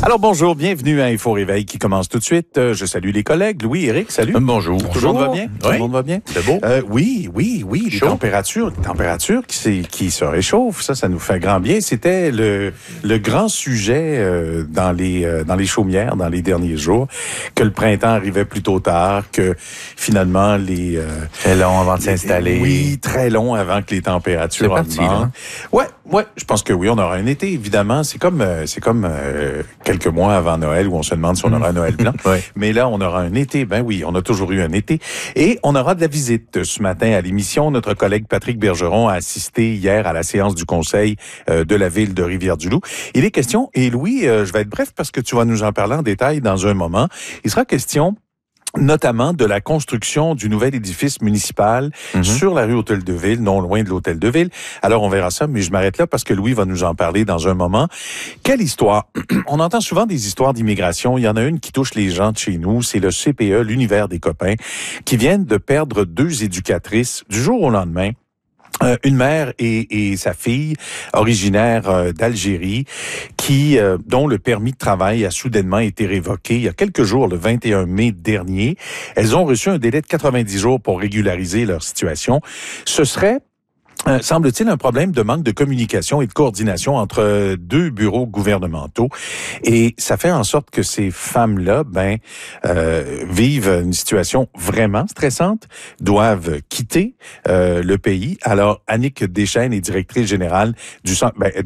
Alors bonjour, bienvenue à Info Réveil qui commence tout de suite. Je salue les collègues. Louis, Éric, salut. Bonjour. Tout le monde va bien? Tout le monde va bien? C'est beau? Oui. Les températures qui se réchauffent, ça nous fait grand bien. C'était le grand sujet dans les chaumières dans les derniers jours, que le printemps arrivait plutôt tard, que finalement C'est long avant de s'installer. Oui, très long avant que les températures C'est parti, augmentent. Ouais, je pense que oui, on aura un été, évidemment. C'est comme quelques mois avant Noël où on se demande si on aura un Noël blanc. Ouais. Mais là, on aura un été. Ben oui, on a toujours eu un été. Et on aura de la visite ce matin à l'émission. Notre collègue Patrick Bergeron a assisté hier à la séance du conseil de la ville de Rivière-du-Loup. Il est question, et Louis, je vais être bref parce que tu vas nous en parler en détail dans un moment. Il sera question notamment de la construction du nouvel édifice municipal sur la rue Hôtel de Ville, non loin de l'Hôtel de Ville. Alors, on verra ça, mais je m'arrête là parce que Louis va nous en parler dans un moment. Quelle histoire! On entend souvent des histoires d'immigration. Il y en a une qui touche les gens de chez nous. C'est le CPE, l'univers des copains, qui viennent de perdre 2 éducatrices du jour au lendemain. Une mère et sa fille, originaires d'Algérie, dont le permis de travail a soudainement été révoqué il y a quelques jours, le 21 mai dernier. Elles ont reçu un délai de 90 jours pour régulariser leur situation. Ce serait semble-t-il un problème de manque de communication et de coordination entre 2 bureaux gouvernementaux. Et ça fait en sorte que ces femmes-là, vivent une situation vraiment stressante, doivent quitter le pays. Alors, Annick Deschênes est directrice générale du centre,